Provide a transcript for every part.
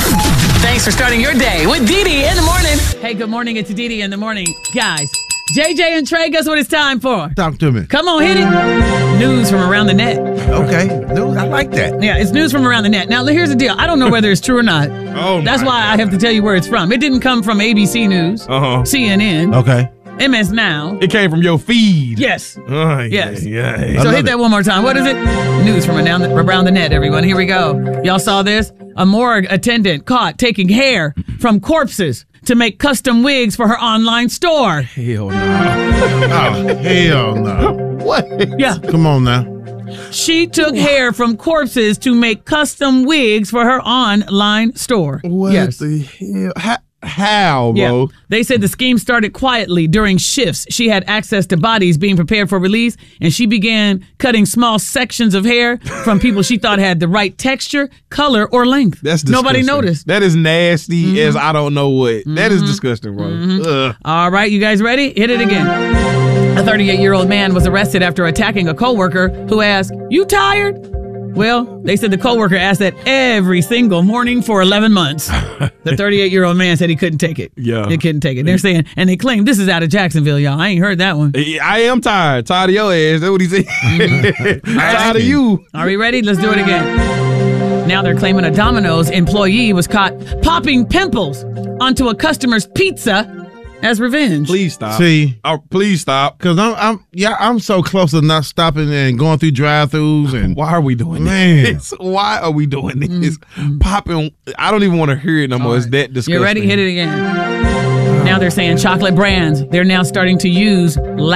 Thanks for starting your day with Dee in the morning. Hey, good morning. It's Dee in the morning. Guys, JJ and Trey, guess what it's time for? Talk to me. Come on, hit it. News from around the net. Okay. News, I like that. Yeah, it's news from around the net. Now, here's the deal. I don't know whether it's true or not. That's why I have to tell you where it's from. It didn't come from ABC News, CNN, Okay. MS Now. It came from your feed. Yes. Yes. So hit that one more time. What is it? News from around the net, everyone. Here we go. Y'all saw this? A morgue attendant caught taking hair from corpses to make custom wigs for her online store. Hell no. Oh, hell no. What? Yeah. Come on now. She took hair from corpses to make custom wigs for her online store. What the hell? How, bro? Yeah. They said the scheme started quietly during shifts. She had access to bodies being prepared for release, and she began cutting small sections of hair from people she thought had the right texture, color, or length. That's disgusting. Nobody noticed. That is nasty as I don't know what. That is disgusting, bro. Ugh. All right, you guys ready? Hit it again. A 38-year-old man was arrested after attacking a coworker who asked, "You tired?" Well, they said the coworker asked that every single morning for 11 months. The 38-year-old man said he couldn't take it. Yeah. He couldn't take it. They're saying, and they claim this is out of Jacksonville, y'all. I ain't heard that one. I am tired. Tired of your ass. That's what he said. Tired of you. Are we ready? Let's do it again. Now they're claiming a Domino's employee was caught popping pimples onto a customer's pizza as revenge. Please stop. See, please stop. because I'm so close to not stopping and going through drive-thrus and Why are we doing Man. this? Why are we doing this? Popping. I don't even want to hear it no more. It's that disgusting. You ready? Hit it again. Now they're saying chocolate brands, they're now starting to use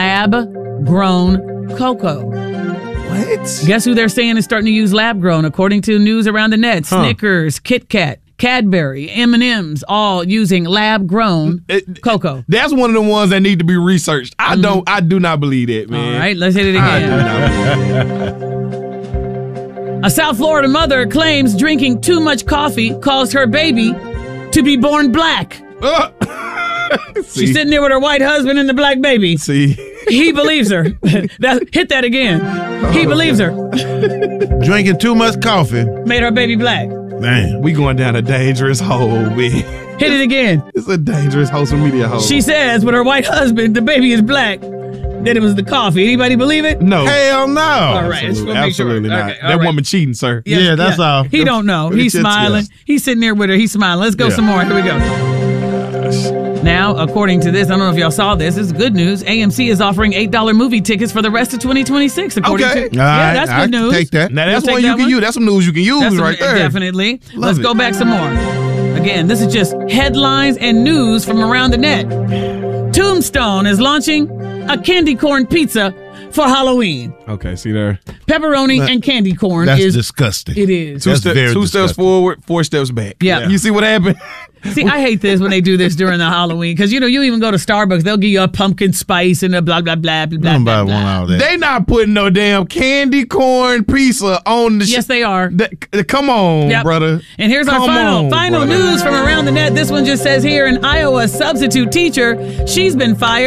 lab-grown cocoa. What? Guess who they're saying is starting to use lab-grown, according to news around the net? Snickers, Kit Kat, Cadbury, M&M's, all using lab-grown cocoa. That's one of the ones that need to be researched. I do not believe that, man. All right, let's hit it I do again. not believe that. A South Florida mother claims drinking too much coffee caused her baby to be born black. She's sitting there with her white husband and the black baby. See? He believes her. Hit that again. He believes her. drinking too much coffee. Made her baby black. Man. We going down a dangerous hole, man. Hit it again. It's a dangerous social media hole. She says with her white husband, the baby is black. That it was the coffee. Anybody believe it? No. Hell no. All right. Absolutely not. Okay, all That right. woman cheating, sir. Yeah, that's all. He don't know. He's It's smiling. He's sitting there with her. He's smiling. Let's go some more. Here we go. Now, according to this, I don't know if y'all saw this. This is good news. AMC is offering $8 movie tickets for the rest of 2026. According Okay. to that's I good can news. take that. Now that's You'll one take you that can one? use. That's some news you can use That's right there. Definitely. Love Let's it. go back some more. Again, this is just headlines and news from around the net. Tombstone is launching a candy corn pizza for Halloween. Okay, see there. Pepperoni and candy corn That's is disgusting. it is. That's very Two steps disgusting. forward, 4 steps back. Yeah. You see what happened? See, I hate this when they do this during the Halloween because you even go to Starbucks, they'll give you a pumpkin spice and a blah blah blah blah blah. Nobody blah, want blah. all that. They not putting no damn candy corn pizza on the Yes, they are. Come on, Yep. brother. And here's our Come final on, brother. news from around the net. This one just says here, an Iowa substitute teacher, she's been fired.